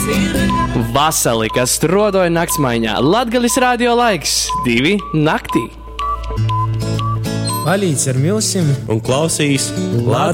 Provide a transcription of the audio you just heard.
Vasali, kas rodoja naktsmaiņā. Latgalis radio laiks 2 naktī. Palīdz ar milsim un klausīs Latvijas